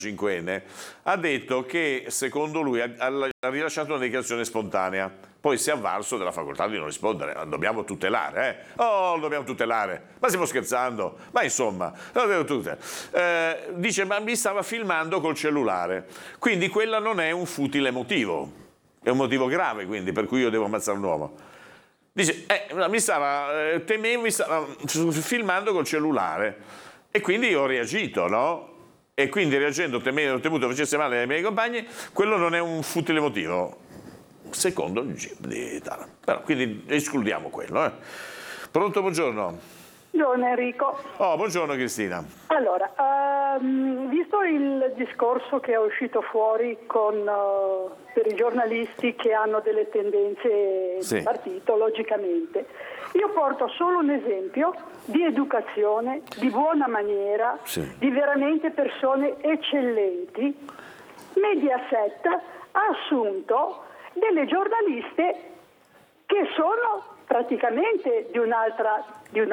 cinquenne, ha detto che secondo lui ha rilasciato una dichiarazione spontanea, poi si è avvalso della facoltà di non rispondere. Dobbiamo tutelare, Oh, dobbiamo tutelare, ma stiamo scherzando? Ma insomma, dice, ma mi stava filmando col cellulare, quindi quella non è un futile motivo, è un motivo grave, quindi, per cui io devo ammazzare un uomo. Dice, mi stava filmando col cellulare e quindi io ho reagito, no? E quindi reagendo, ho temuto facesse male ai miei compagni, quello non è un futile motivo, secondo il GIP di Taranto. Però, quindi escludiamo quello. Pronto, buongiorno. Buongiorno Enrico. Oh, buongiorno Cristina. Allora, visto il discorso che è uscito fuori per i giornalisti che hanno delle tendenze di partito, logicamente, io porto solo un esempio di educazione, di buona maniera, di veramente persone eccellenti. Mediaset ha assunto delle giornaliste che sono praticamente di un'altra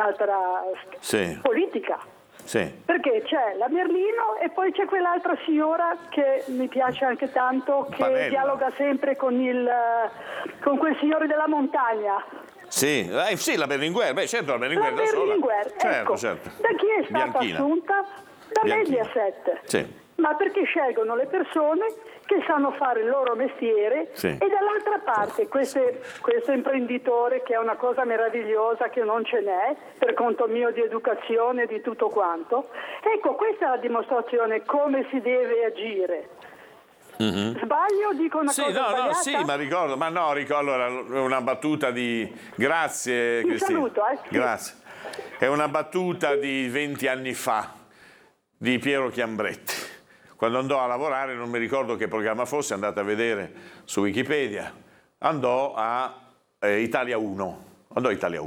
politica. Sì. Perché c'è la Merlino e poi c'è quell'altra signora che mi piace anche tanto, che Panella. dialoga sempre con quel signore della montagna. Sì, la Berlinguer, certo la Berlinguer da sola. Ecco, certo. Da chi è stata assunta? Da Mediaset. Sì. Ma perché scelgono le persone che sanno fare il loro mestiere e dall'altra parte questo imprenditore, che è una cosa meravigliosa che non ce n'è, per conto mio di educazione e di tutto quanto. Ecco, questa è la dimostrazione come si deve agire. Mm-hmm. Sbaglio? Dico una cosa sbagliata? Sì, ma ricordo, allora, una battuta di... Grazie Cristina. Saluto, sì. Grazie. È una battuta di 20 anni fa di Piero Chiambretti. Quando andò a lavorare, non mi ricordo che programma fosse, andate a vedere su Wikipedia, andò a Italia 1. Andò a Italia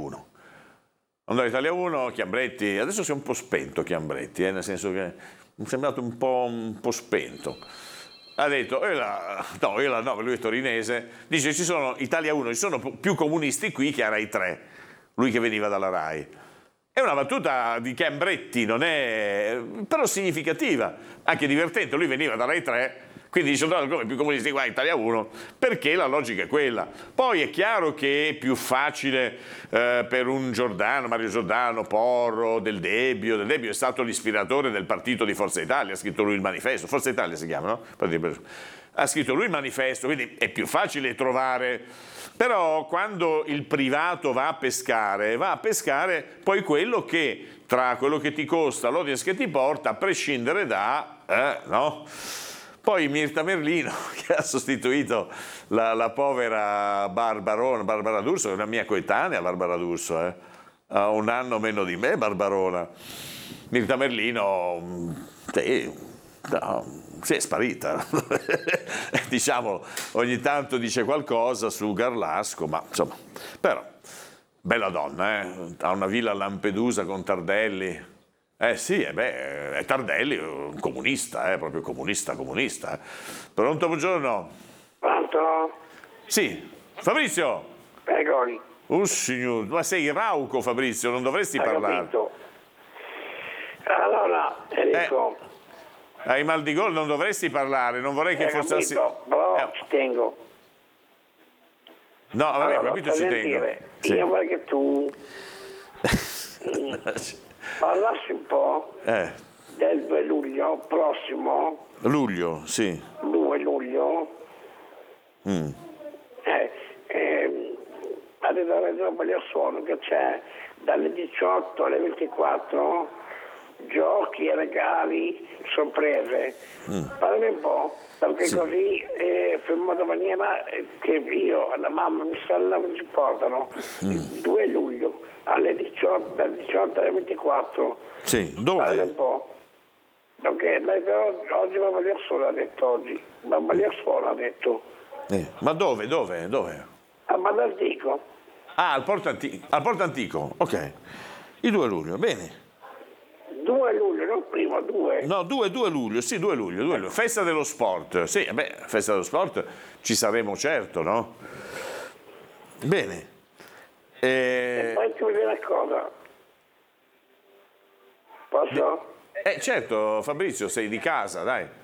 1, Chiambretti, adesso si è un po' spento Chiambretti, nel senso che mi è sembrato un po' spento. Ha detto, lui è torinese, dice Italia 1, ci sono più comunisti qui che a Rai 3, lui che veniva dalla Rai. È una battuta di Chiambretti, non è però significativa, anche divertente. Lui veniva da Rai 3, quindi dice come più comunisti qua Italia 1, perché la logica è quella. Poi è chiaro che è più facile per un Mario Giordano, Porro, Del Debbio è stato l'ispiratore del partito di Forza Italia, ha scritto lui il manifesto, Forza Italia si chiama, no? Ha scritto lui il manifesto, quindi è più facile trovare. Però quando il privato va a pescare poi quello che, tra quello che ti costa, l'audience che ti porta, a prescindere no? Poi Mirta Merlino, che ha sostituito la povera Barbara D'Urso, che è una mia coetanea, Barbara D'Urso, ha un anno meno di me, Barbarona. Mirta Merlino, si è sparita. Diciamo, ogni tanto dice qualcosa su Garlasco, ma insomma, però bella donna, ha una villa a Lampedusa con Tardelli. È Tardelli, un comunista, proprio comunista. Pronto, buongiorno. Pronto? Sì, Fabrizio. Pregoni. Signor, ma sei rauco, Fabrizio, non dovresti parlare. Capito. Allora, Enrico. Hai mal di gola, non dovresti parlare, non vorrei che fossassi... Però ci tengo. No, vabbè, allora, capito, ci tengo. Sì. Io vorrei che tu parlassi un po' del 2 luglio prossimo. Luglio, sì. 2 luglio. Avete ragione per il suono che c'è dalle 18 alle 24 giochi, regali, sorprese. Parlami un po', perché così in modo maniera che io, la mamma, mia sorella mi ci portano il 2 luglio dalle 18 alle 24. Sì, dove? Parlami un po'. Perché oggi Babba Liassola ha detto oggi. Babba Liassola ha detto. Ma dove? A Madartico. Al Porto Antico, ok. Il 2 luglio, bene. 2 luglio, non prima, 2. No, 2 luglio, sì, 2 luglio. Festa dello sport, sì, festa dello sport ci saremo certo, no? Bene. E poi ti voglio dire una cosa. Posso? Certo, Fabrizio, sei di casa, dai.